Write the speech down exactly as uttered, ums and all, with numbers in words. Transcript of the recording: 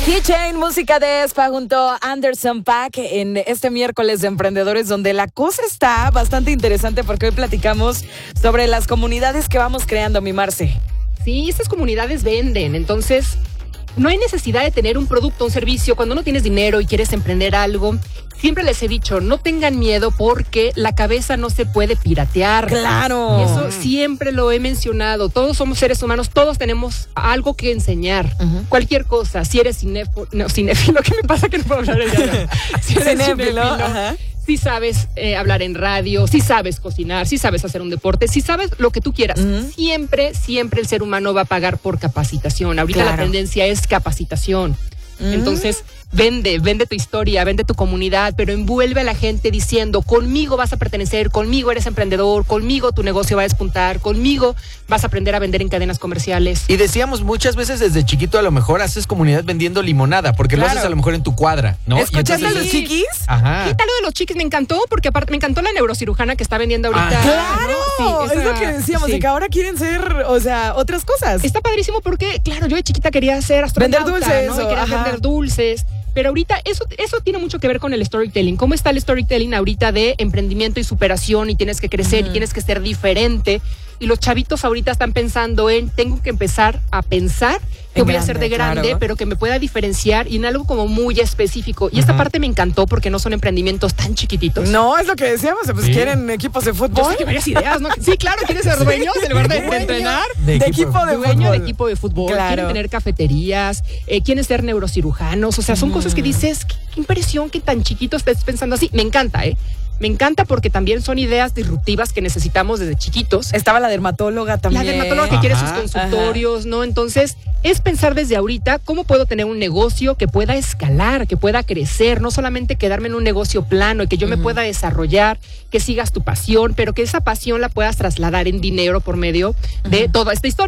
Keychain, música de Spa junto a Anderson .Paak en este miércoles de Emprendedores, donde la cosa está bastante interesante porque hoy platicamos sobre las comunidades que vamos creando, mi Marce. Sí, estas comunidades venden, entonces no hay necesidad de tener un producto o un servicio. Cuando no tienes dinero y quieres emprender algo, siempre les he dicho, no tengan miedo porque la cabeza no se puede piratear. ¡Claro! Y eso siempre lo he mencionado. Todos somos seres humanos, todos tenemos algo que enseñar. Uh-huh. Cualquier cosa. Si eres cinéfilo, no, cinéfilo, ¿qué me pasa que no puedo hablar el día? Si eres cinéfilo, ajá. Si sabes eh, hablar en radio, si sabes cocinar, si sabes hacer un deporte, si sabes lo que tú quieras. Uh-huh. Siempre, siempre el ser humano va a pagar por capacitación. Ahorita claro. La tendencia es capacitación. Uh-huh. Entonces, vende, vende tu historia, vende tu comunidad, pero envuelve a la gente diciendo, conmigo vas a pertenecer, conmigo eres emprendedor, conmigo tu negocio va a despuntar, conmigo vas a aprender a vender en cadenas comerciales. Y decíamos muchas veces desde chiquito, a lo mejor haces comunidad vendiendo limonada, porque claro. Lo haces a lo mejor en tu cuadra, ¿no? ¿Escuchaste a los sí. chiquis? Ajá. ¿Qué tal lo de los chiquis? Me encantó, porque aparte me encantó la neurocirujana que está vendiendo ahorita. Ah, ¡claro! ¿No? Sí, esa, es lo que decíamos, sí. De que ahora quieren ser, o sea, otras cosas. Está padrísimo porque, claro, yo de chiquita quería ser astronauta, vender dulces, ¿no? Y quería ajá. vender dulces. Pero ahorita eso, eso tiene mucho que ver con el storytelling. ¿Cómo está el storytelling ahorita de emprendimiento y superación? Y tienes que crecer uh-huh. y tienes que ser diferente. Y los chavitos ahorita están pensando en, tengo que empezar a pensar que voy grande, a ser de grande, claro. Pero que me pueda diferenciar y en algo como muy específico. Y uh-huh. esta parte me encantó porque no son emprendimientos tan chiquititos. No, es lo que decíamos, pues sí. Quieren equipos de fútbol. Yo sé que varias ideas, ¿no? Sí, claro, ¿quieres ser dueños en lugar de, de entrenar? De, de equipo, equipo de, de dueño fútbol. de equipo de fútbol. Claro. Quieren tener cafeterías, eh, quieren ser neurocirujanos. O sea, son mm. cosas que dices, qué, qué impresión que tan chiquito estés pensando así. Me encanta, ¿eh? Me encanta porque también son ideas disruptivas que necesitamos desde chiquitos. Estaba la dermatóloga también. La dermatóloga que ajá, quiere sus consultorios, ajá. ¿No? Entonces, es pensar desde ahorita cómo puedo tener un negocio que pueda escalar, que pueda crecer, no solamente quedarme en un negocio plano y que yo uh-huh. me pueda desarrollar, que sigas tu pasión, pero que esa pasión la puedas trasladar en dinero por medio uh-huh. de toda esta historia.